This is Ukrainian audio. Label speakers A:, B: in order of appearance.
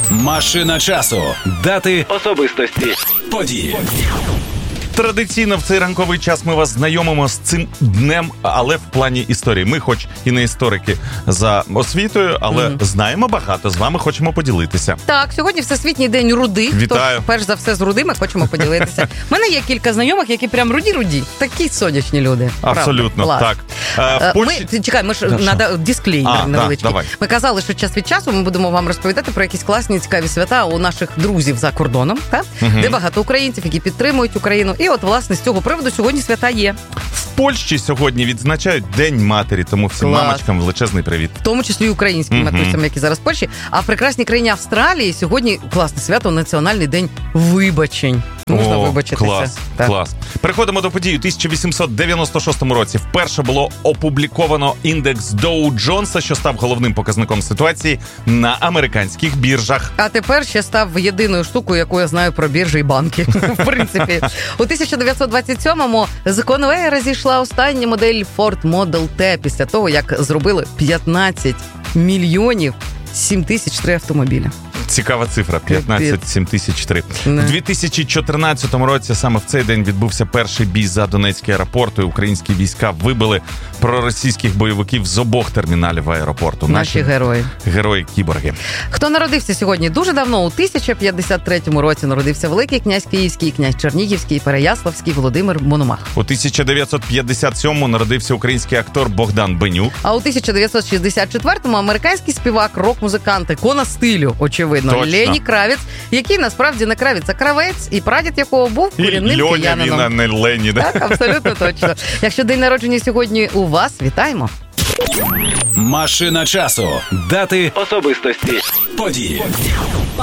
A: Машина часу. Дати, особистості, події.
B: Традиційно в цей ранковий час ми вас знайомимо з цим днем, але в плані історії. Ми хоч і не історики за освітою, але знаємо багато, з вами хочемо поділитися.
C: Так, сьогодні Всесвітній день руди.
B: Вітаю.
C: Тож, перш за все, з рудими хочемо поділитися. У мене є кілька знайомих, які прям руді-руді. Такі сонячні люди.
B: Абсолютно,
C: правда.
B: так.
C: Ми ж надо дисклеймер невеличкий.
B: Давай.
C: Ми казали, що час від часу ми будемо вам розповідати про якісь класні, цікаві свята у наших друзів за кордоном, де багато українців, які підтримують Україну. І от, власне, з цього приводу сьогодні свята є.
B: В Польщі сьогодні відзначають День матері, тому всім мамочкам величезний привіт.
C: В тому числі і українським матусям, які зараз в Польщі. А в прекрасній країні Австралії сьогодні класне свято, Національний день вибачень. Можна вибачитися.
B: Клас. Переходимо до подій. У 1896 році вперше було опубліковано індекс Доу Джонса, що став головним показником ситуації на американських біржах.
C: А тепер ще став єдиною штукою, яку я знаю про біржі і банки. В принципі. У 1927-му з конвеєра зійшла остання модель Ford Model T після того, як зробили 15 мільйонів 7003 автомобіля.
B: Цікава цифра, 15-7003. У 2014 році саме в цей день відбувся перший бій за Донецький аеропорт, і українські війська вибили проросійських бойовиків з обох терміналів аеропорту.
C: Наші герої.
B: Герої-кіборги.
C: Хто народився сьогодні? Дуже давно, у 1053 році народився Великий князь Київський, князь Чернігівський, Переяславський Володимир Мономах.
B: У 1957-му народився український актор Богдан Бенюк.
C: А у 1964-му американський співак, рок-музикант, ікона стилю, очевидно, Лені Кравець, який насправді не Кравець, а Кравець, і прадід якого був корінним киянином.
B: Льоня, він, а не Лені, да?
C: Так, абсолютно точно. Якщо день народження сьогодні у вас, вітаємо.
A: Машина часу. Дати, особистості, події.